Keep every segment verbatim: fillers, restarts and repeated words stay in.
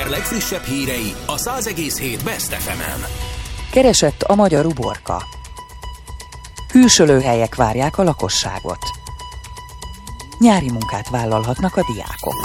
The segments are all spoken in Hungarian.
legfrissebb hírei a száz egész hét Best ef emen. Keresett a magyar uborka. Hűsölőhelyek várják a lakosságot. Nyári munkát vállalhatnak a diákok.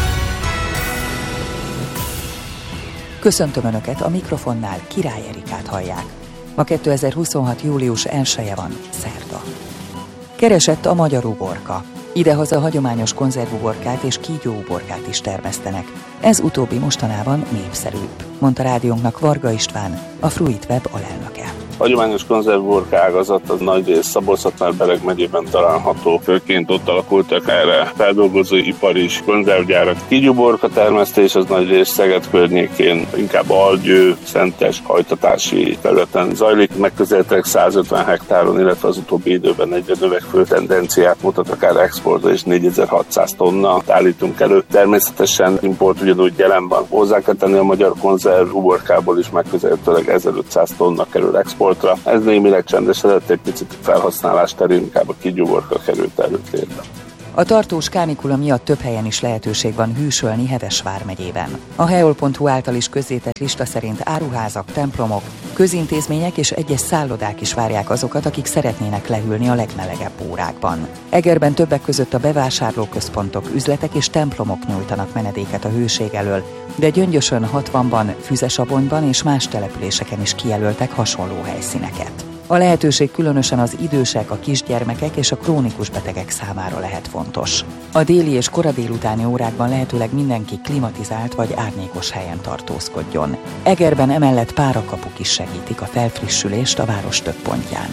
Köszöntöm Önöket, a mikrofonnál Király Erikát hallják. Ma kétezer-huszonhat. július elseje van, szerda. Keresett a magyar uborka. Idehaza hagyományos konzervuborkát és kígyóuborkát is termesztenek. Ez utóbbi mostanában népszerűbb, mondta rádiónknak Varga István, a Fruitweb alelnöke. A hagyományos konzervburka ágazat az nagyrészt Szabolcs-Szatmár-Bereg megyében található, főként ott alakultak erre feldolgozóipar is, konzervgyárak. Kígyóuborka termesztés az nagyrészt Szeged környékén, inkább Algyő, Szentes, hajtatási területen zajlik, megközelítőleg százötven hektáron, illetve az utóbbi időben egyre növekvő tendenciát mutat, akár exportra és négyezer-hatszáz tonna állítunk elő. Természetesen import ugyanúgy jelen van. Hozzá kell tenni, a magyar konzervuborkából is megközelítőleg ezerötszáz tonna kerül export. Ez némileg csendesedett, egy picit felhasználás terén inkább a kígyóuborka került előtérbe. A tartós kánikula miatt több helyen is lehetőség van hűsölni Heves vármegyében. A heol pont hu által is közzétett lista szerint áruházak, templomok, közintézmények és egyes szállodák is várják azokat, akik szeretnének lehűlni a legmelegebb órákban. Egerben többek között a bevásárlóközpontok, üzletek és templomok nyújtanak menedéket a hőség elől, de Gyöngyösön, Hatvanban, Füzesabonyban és más településeken is kijelöltek hasonló helyszíneket. A lehetőség különösen az idősek, a kisgyermekek és a krónikus betegek számára lehet fontos. A déli és kora délutáni órákban lehetőleg mindenki klimatizált vagy árnyékos helyen tartózkodjon. Egerben emellett párakapuk is segítik a felfrissülést a város több pontján.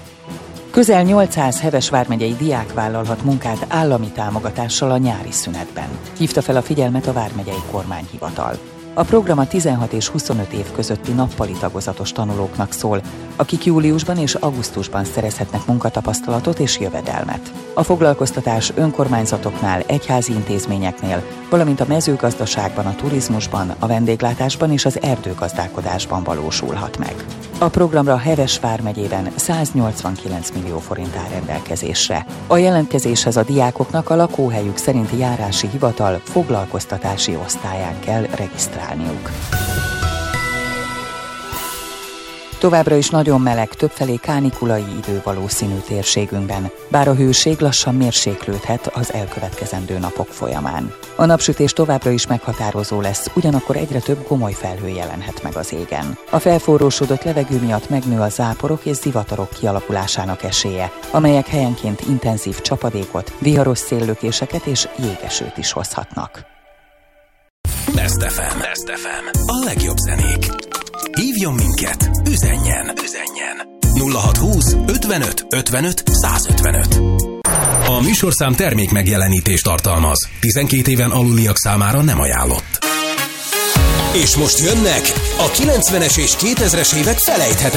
Közel nyolcszáz Heves vármegyei diák vállalhat munkát állami támogatással a nyári szünetben. Hívta fel a figyelmet a vármegyei kormányhivatal. A program a tizenhat és huszonöt év közötti nappali tagozatos tanulóknak szól, akik júliusban és augusztusban szerezhetnek munkatapasztalatot és jövedelmet. A foglalkoztatás önkormányzatoknál, egyházi intézményeknél, valamint a mezőgazdaságban, a turizmusban, a vendéglátásban és az erdőgazdálkodásban valósulhat meg. A programra Heves vármegyében száznyolcvankilenc millió forint áll rendelkezésre. A jelentkezéshez a diákoknak a lakóhelyük szerinti járási hivatal foglalkoztatási osztályán kell regisztrálniuk. Továbbra is nagyon meleg, többfelé kánikulai idő valószínű térségünkben, bár a hőség lassan mérséklődhet az elkövetkezendő napok folyamán. A napsütés továbbra is meghatározó lesz, ugyanakkor egyre több gomoly felhő jelenhet meg az égen. A felforrósodott levegő miatt megnő a záporok és zivatarok kialakulásának esélye, amelyek helyenként intenzív csapadékot, viharos széllökéseket és jégesőt is hozhatnak. Best ef em. Best ef em. A legjobb zenék. Hívjon minket, üzenjen, üzenjen. nulla hat húsz ötvenöt ötvenöt százötvenöt. A műsorszám termék megjelenítést tartalmaz. tizenkét éven aluliak számára nem ajánlott. És most jönnek a kilencvenes és kétezres évek felejthetetlen